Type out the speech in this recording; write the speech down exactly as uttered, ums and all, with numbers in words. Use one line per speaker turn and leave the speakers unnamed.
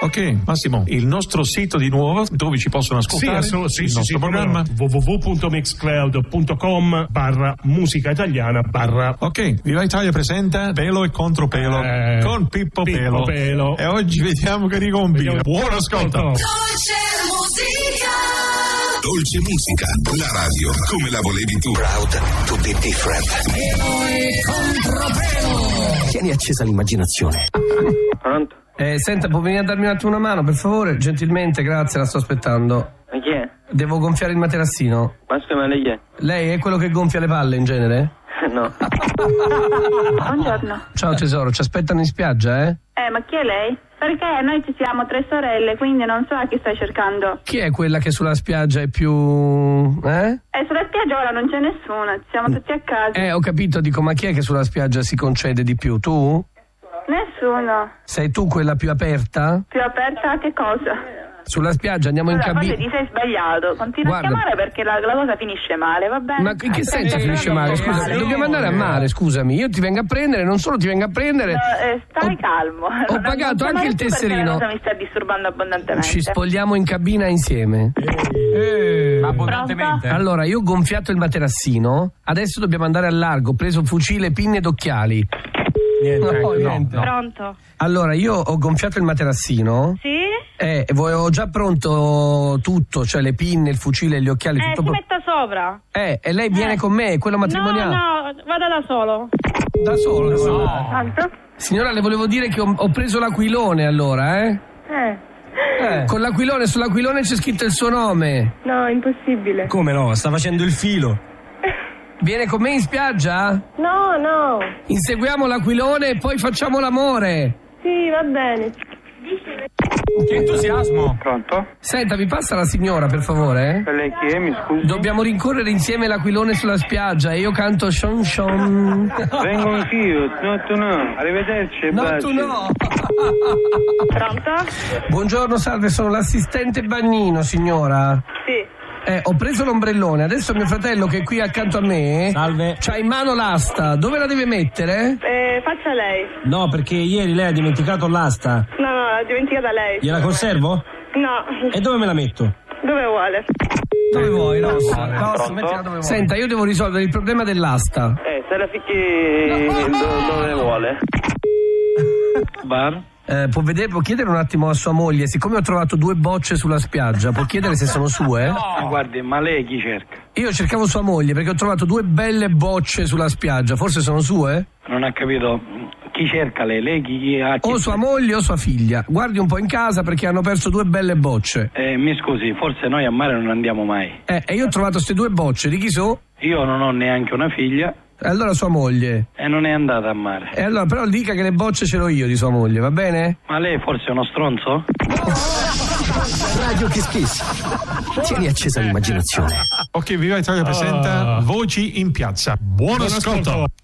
Ok, Massimo, il nostro sito di nuovo, dove ci possono ascoltare?
Sì, sì,
il
sì,
nostro
sì,
programma.
w w w punto mixcloud punto com barra musica italiana barra.
Ok, Viva Italia presenta Pelo e Contropelo
eh,
con Pippo,
Pippo
Pelo.
Pelo.
E oggi vediamo che ricombina. Buon ascolto.
Dolce musica. Dolce musica, la radio come la volevi tu. Proud to be different.
Pelo e Contropelo.
Tieni accesa l'immaginazione.
Pronto?
Eh, senta, può venire a darmi un attimo una mano, per favore? Gentilmente, grazie, la sto aspettando.
Ma chi è?
Devo gonfiare il materassino.
Ma scusa, ma lei chi è?
Lei è quello che gonfia le palle in genere?
No.
Buongiorno.
Ciao tesoro, ci aspettano in spiaggia, eh?
Eh, ma chi è lei? Perché noi ci siamo tre sorelle, quindi non so a chi stai cercando.
Chi è quella che sulla spiaggia è più... eh?
Eh, sulla spiaggia ora non c'è nessuno, siamo tutti a casa.
Eh, ho capito, dico, ma chi è che sulla spiaggia si concede di più? Tu?
Nessuno.
Sei tu quella più aperta?
Più aperta a che cosa?
Sulla spiaggia andiamo in
Allora,
cabina.
forse ti sei sbagliato, continua
Guarda.
a chiamare perché la, la cosa finisce male, va bene?
Ma in che senso finisce male? Scusa,
Male.
dobbiamo andare a mare, scusami. Io ti vengo a prendere, non solo ti vengo a prendere.
No, eh, stai
ho,
calmo.
Ho
Non-
pagato
non
anche il
chiamare tu perché
tesserino.
La cosa mi sta disturbando abbondantemente.
Ci spogliamo in cabina insieme.
Eh,
abbondantemente.
Allora, io ho gonfiato il materassino, adesso dobbiamo andare al largo, ho preso fucile, pinne ed occhiali.
Niente,
No,
ecco,
niente.
no, no.
Pronto?
Allora, io ho gonfiato il materassino.
Sì?
Eh, ho già pronto tutto, cioè le pinne, il fucile, gli occhiali,
Eh,
tutto
si
pro-
metta sopra.
Eh, e lei viene con me, quello matrimoniale.
No, no, vada da solo.
Da solo, da solo.
Pronto?
Signora, le volevo dire che ho, ho preso l'aquilone allora, eh?
Eh.
Eh. Con l'aquilone, sull'aquilone c'è scritto il suo nome.
No, impossibile.
Come no? Sta facendo il filo.
Viene con me in spiaggia?
No, no.
Inseguiamo l'aquilone e poi facciamo l'amore.
Sì, va bene.
Che entusiasmo.
Pronto?
Senta, mi passa la signora, per favore?
E lei chi è, mi scusi?
Dobbiamo rincorrere insieme l'aquilone sulla spiaggia e io canto Shon Shon.
Vengo anch'io, no tu no. Arrivederci e
No,
baci.
tu no.
Pronto?
Buongiorno, salve, sono l'assistente Bagnino, signora.
Sì.
Eh, ho preso l'ombrellone, adesso mio fratello che è qui accanto a me
Salve.
c'ha in mano l'asta, dove la deve mettere?
Eh, faccia lei.
No, perché ieri lei ha dimenticato l'asta.
No, no, l'ha dimenticata lei.
Gliela conservo?
No.
E dove me la metto?
Dove vuole?
Dove vuoi, Rosso?
Pronto?
Rosso, mettila dove vuoi. Senta, io devo risolvere il problema dell'asta.
Eh, se la ficchi do- dove vuole? Bar?
Eh, può vedere, può chiedere un attimo a sua moglie, siccome ho trovato due bocce sulla spiaggia, può chiedere se sono sue?
Ma guardi, ma lei chi cerca?
Io cercavo sua moglie perché ho trovato due belle bocce sulla spiaggia, forse sono sue?
Non ha capito. Chi cerca lei? Lei chi, chi ha...
O sua moglie o sua figlia. Guardi un po' in casa perché hanno perso due belle bocce.
Eh, mi scusi, forse noi a mare non andiamo mai.
Eh, e io ho trovato queste due bocce, di chi so?
Io non ho neanche una figlia
E allora sua moglie.
e non è andata a mare.
E allora però dica che le bocce ce l'ho io di sua moglie, va bene?
Ma lei forse è uno stronzo?
Radio Kiss Kiss. Tieni accesa l'immaginazione.
Ok, Viva Italia presenta Voci in piazza. Buon,
Buon
ascolto.
ascolto.